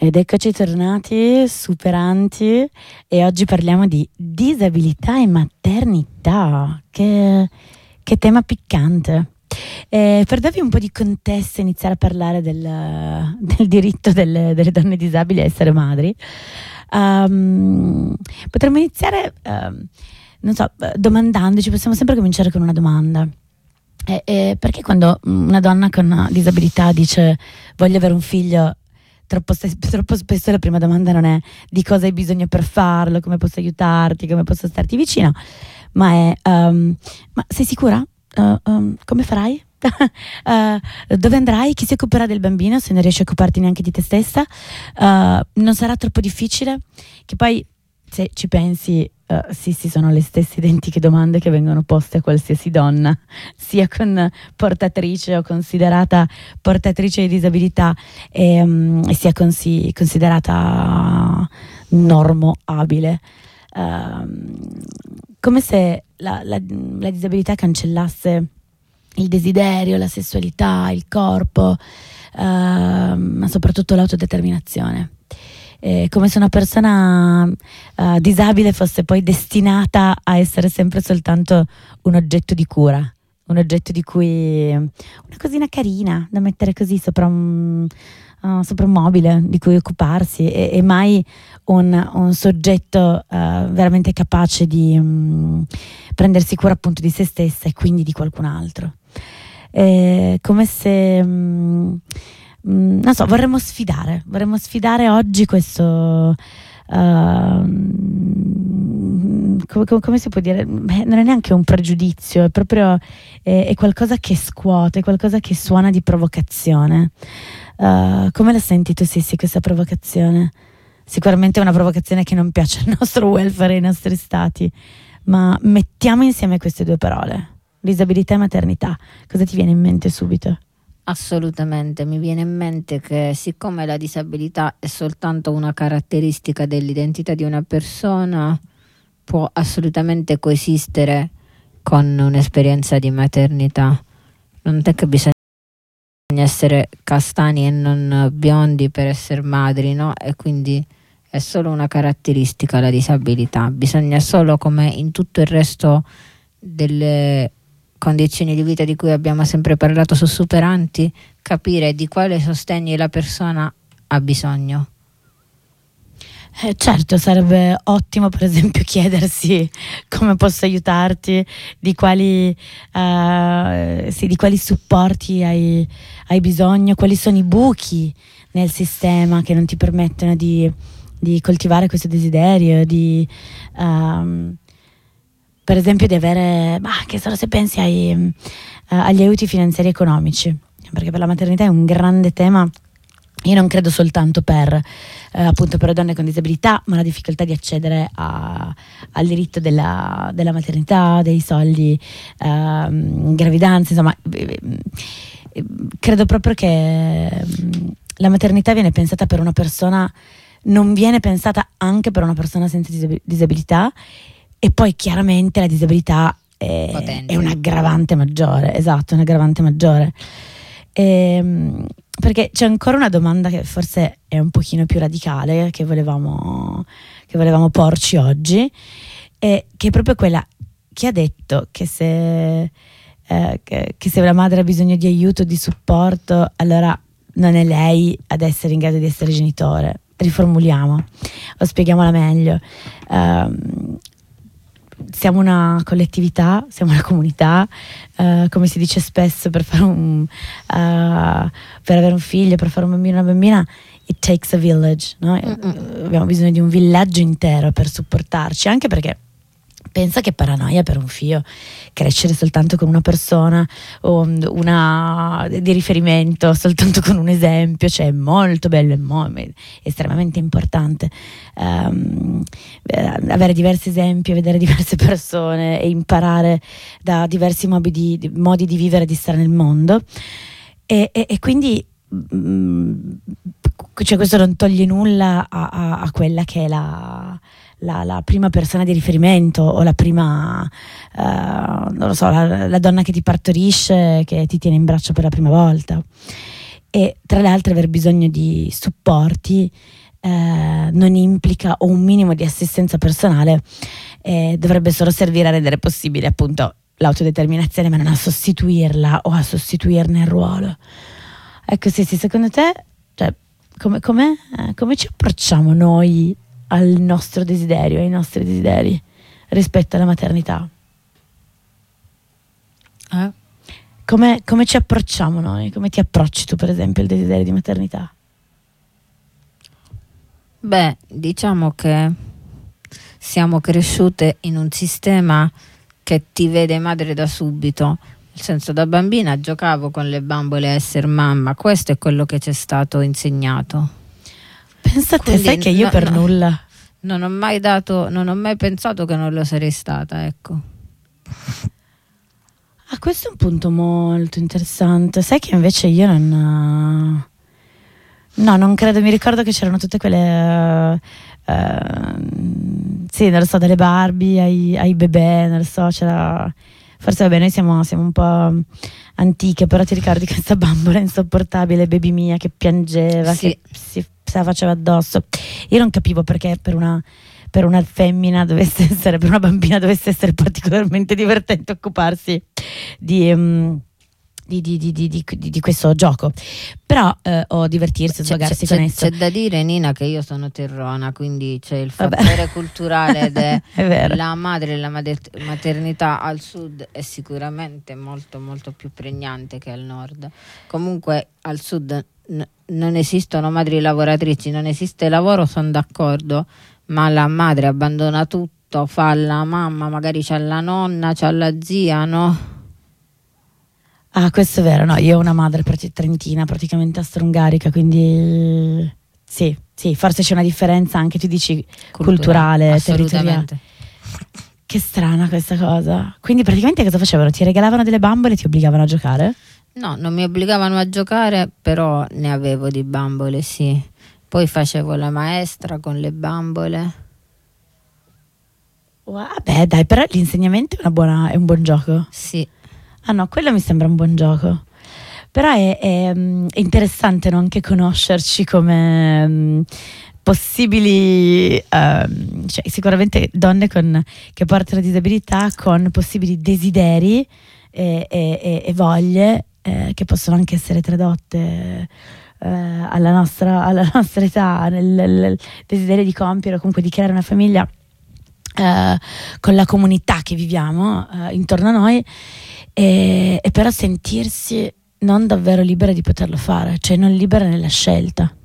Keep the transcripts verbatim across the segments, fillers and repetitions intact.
Ed eccoci tornati, superanti, e oggi parliamo di disabilità e maternità. Che, che tema piccante. Eh, per darvi un po' di contesto, iniziare a parlare del, del diritto delle, delle donne disabili a essere madri, um, potremmo iniziare, um, non so, domandandoci, possiamo sempre cominciare con una domanda. Eh, eh, perché quando una donna con una disabilità dice voglio avere un figlio, Troppo, stes- troppo spesso la prima domanda non è di cosa hai bisogno per farlo, come posso aiutarti, come posso starti vicino, ma è um, ma sei sicura? Uh, um, come farai? uh, dove andrai? Chi si occuperà del bambino se non riesci a occuparti neanche di te stessa? Uh, non sarà troppo difficile? Che poi, se ci pensi, uh, sì, sì, sono le stesse identiche domande che vengono poste a qualsiasi donna, sia con portatrice o considerata portatrice di disabilità, e, um, e sia consi- considerata normo abile. Uh, come se la, la, la disabilità cancellasse il desiderio, la sessualità, il corpo, uh, ma soprattutto l'autodeterminazione. Eh, come se una persona uh, disabile fosse poi destinata a essere sempre soltanto un oggetto di cura, un oggetto di cui una cosina carina da mettere così sopra un, uh, sopra un mobile, di cui occuparsi, e, e mai un, un soggetto uh, veramente capace di um, prendersi cura appunto di se stessa e quindi di qualcun altro. Eh, come se um, Mm, non so, vorremmo sfidare, vorremmo sfidare oggi questo, uh, come, come, come si può dire? Beh, non è neanche un pregiudizio, è proprio è, è qualcosa che scuote, è qualcosa che suona di provocazione. Uh, come la senti tu, Sissi, questa provocazione? Sicuramente è una provocazione che non piace al nostro welfare e ai nostri stati, ma mettiamo insieme queste due parole, disabilità e maternità. Cosa ti viene in mente subito? Assolutamente, mi viene in mente che siccome la disabilità è soltanto una caratteristica dell'identità di una persona, può assolutamente coesistere con un'esperienza di maternità. Non è che bisogna essere castani e non biondi per essere madri, no? E quindi è solo una caratteristica la disabilità. Bisogna solo, come in tutto il resto delle condizioni di vita di cui abbiamo sempre parlato su Superanti, capire di quale sostegno la persona ha bisogno. Eh, certo, sarebbe ottimo per esempio chiedersi come posso aiutarti, di quali, uh, sì, di quali supporti hai, hai bisogno, quali sono i buchi nel sistema che non ti permettono di, di coltivare questo desiderio, di... Um, per esempio di avere, bah, che solo se pensi ai, uh, agli aiuti finanziari economici, perché per la maternità è un grande tema. Io non credo soltanto per uh, appunto per le donne con disabilità, ma la difficoltà di accedere a, al diritto della, della maternità, dei soldi uh, in gravidanza, insomma, credo proprio che la maternità viene pensata per una persona, non viene pensata anche per una persona senza disabilità. E poi chiaramente la disabilità è, è un aggravante maggiore, esatto, un aggravante maggiore. E, perché c'è ancora una domanda che forse è un pochino più radicale, che volevamo, che volevamo porci oggi, e che è proprio quella: chi ha detto che se, eh, che, che se una madre ha bisogno di aiuto, di supporto, allora non è lei ad essere in grado di essere genitore? Riformuliamo o spieghiamola meglio. Um, Siamo una collettività, siamo una comunità, uh, come si dice spesso, per fare un uh, per avere un figlio, per fare un bambino o una bambina, it takes a village, no? Abbiamo bisogno di un villaggio intero per supportarci, anche perché pensa che paranoia per un figlio crescere soltanto con una persona o una di riferimento, soltanto con un esempio, cioè è molto bello, è, mo- è estremamente importante um, avere diversi esempi, vedere diverse persone e imparare da diversi modi di, di, modi di vivere e di stare nel mondo, e, e, e quindi mh, cioè questo non toglie nulla a, a, a quella che è la La, la prima persona di riferimento, o la prima uh, non lo so, la, la donna che ti partorisce, che ti tiene in braccio per la prima volta. e tra le altre aver bisogno di supporti eh, non implica o un minimo di assistenza personale, eh, dovrebbe solo servire a rendere possibile appunto l'autodeterminazione, ma non a sostituirla o a sostituirne il ruolo. Ecco, sì, sì, secondo te, cioè, come, come, eh, come ci approcciamo noi al nostro desiderio, ai nostri desideri rispetto alla maternità? Eh? Come, come ci approcciamo noi? Come ti approcci tu, per esempio, al desiderio di maternità? Beh, diciamo che siamo cresciute in un sistema che ti vede madre da subito. Nel senso, da bambina giocavo con le bambole a essere mamma, questo è quello che ci è stato insegnato. Pensa a te, sai che io no, per no, nulla non ho mai dato, non ho mai pensato che non lo sarei stata, ecco. Ah, questo è un punto molto interessante. Sai che invece io non... No, non credo, mi ricordo che c'erano tutte quelle... Uh, uh, sì, non lo so, dalle Barbie ai, ai bebè, non lo so, c'era... Forse vabbè, noi siamo, siamo un po' antiche, però ti ricordi questa bambola insopportabile, Baby Mia, che piangeva, sì. che si, se la faceva addosso. Io non capivo perché per una... per una femmina dovesse essere, per una bambina dovesse essere particolarmente divertente occuparsi di, um, di, di, di, di, di, di questo gioco, però eh, o divertirsi, o svagarsi con esso. C'è da dire, Nina, che io sono terrona, quindi c'è il fattore Vabbè. culturale della madre e la maternità al sud è sicuramente molto molto più pregnante che al nord. Comunque al sud n- non esistono madri lavoratrici, non esiste lavoro, sono d'accordo, ma la madre abbandona tutto, fa la mamma, magari c'ha la nonna, c'ha la zia, no? Ah, questo è vero, no, io ho una madre prati- trentina, praticamente austro-ungarica, quindi sì, sì, forse c'è una differenza anche, tu dici, culturale, culturale territoriale. Che strana questa cosa. Quindi praticamente cosa facevano? Ti regalavano delle bambole e ti obbligavano a giocare? No, non mi obbligavano a giocare, però ne avevo di bambole, sì. Poi facevo la maestra con le bambole. Vabbè, dai, però l'insegnamento è, una buona, è un buon gioco. Sì. Ah no, quello mi sembra un buon gioco. Però è, è, è interessante, no? Anche conoscerci come um, possibili, um, cioè sicuramente donne con, che portano disabilità con possibili desideri e, e, e voglie eh, che possono anche essere tradotte eh, alla, nostra, alla nostra età, nel, nel desiderio di compiere o comunque di creare una famiglia eh, con la comunità che viviamo eh, intorno a noi. E, e però sentirsi non davvero libera di poterlo fare, cioè non libera nella scelta,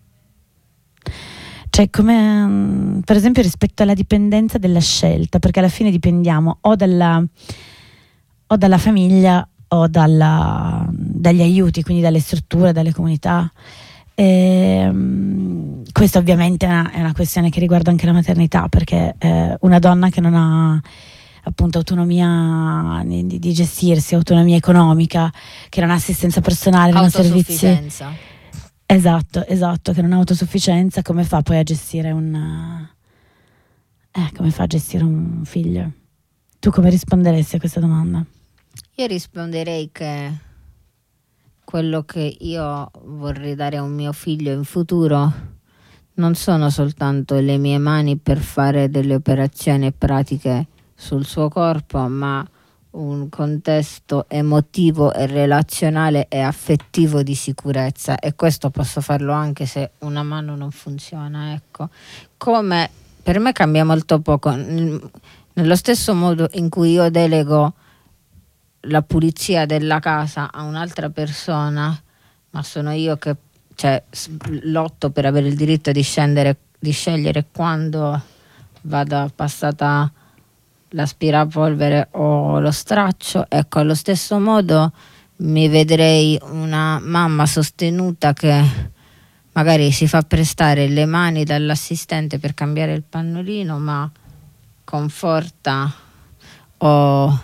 cioè come per esempio rispetto alla dipendenza della scelta, perché alla fine dipendiamo o dalla, o dalla famiglia o dalla, dagli aiuti, quindi dalle strutture, dalle comunità. E, um, questo ovviamente è una, è una questione che riguarda anche la maternità, perché eh, una donna che non ha appunto autonomia di, di gestirsi, autonomia economica, che non ha assistenza personale, non ha servizi, esatto, esatto, che non ha autosufficienza, come fa poi a gestire un eh, come fa a gestire un figlio? Tu come risponderesti a questa domanda? Io risponderei che quello che io vorrei dare a un mio figlio in futuro non sono soltanto le mie mani per fare delle operazioni pratiche sul suo corpo, ma un contesto emotivo e relazionale e affettivo di sicurezza, e questo posso farlo anche se una mano non funziona, ecco. Come per me cambia molto poco, nello stesso modo in cui io delego la pulizia della casa a un'altra persona, ma sono io che cioè, lotto per avere il diritto di scendere, di scegliere quando vada passata l'aspirapolvere o lo straccio. Ecco, allo stesso modo mi vedrei una mamma sostenuta che magari si fa prestare le mani dall'assistente per cambiare il pannolino, ma conforta o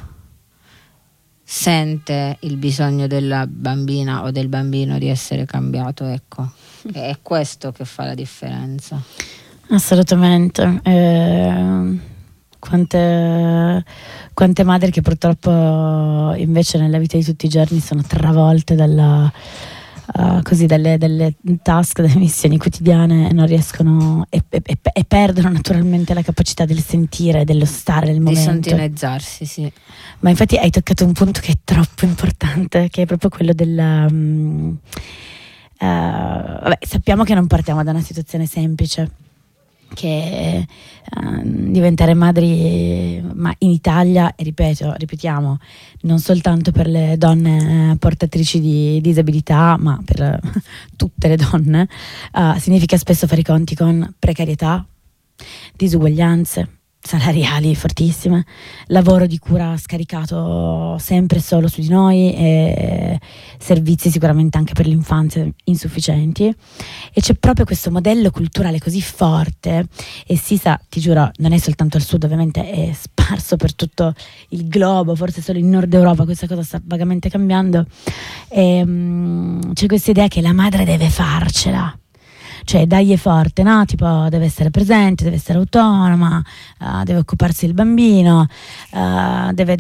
sente il bisogno della bambina o del bambino di essere cambiato, ecco. È questo che fa la differenza. Assolutamente. Eh... Quante, quante madri che purtroppo invece nella vita di tutti i giorni sono travolte dalla, uh, così delle, delle task, delle missioni quotidiane, non riescono e, e, e perdono naturalmente la capacità del sentire, dello stare nel momento. Di sintonizzarsi, sì. Ma infatti hai toccato un punto che è troppo importante, che è proprio quello della... Um, uh, vabbè, sappiamo che non partiamo da una situazione semplice, che uh, diventare madri, ma in Italia, e ripeto, ripetiamo, non soltanto per le donne portatrici di disabilità, ma per uh, tutte le donne, uh, significa spesso fare i conti con precarietà, disuguaglianze salariali fortissime, lavoro di cura scaricato sempre solo su di noi e servizi sicuramente anche per l'infanzia insufficienti, e c'è proprio questo modello culturale così forte, e si sa, ti giuro, non è soltanto al sud, ovviamente è sparso per tutto il globo, forse solo in Nord Europa questa cosa sta vagamente cambiando, e, um, c'è questa idea che la madre deve farcela, cioè dai è forte, no? Tipo deve essere presente, deve essere autonoma, uh, deve occuparsi del bambino, uh, deve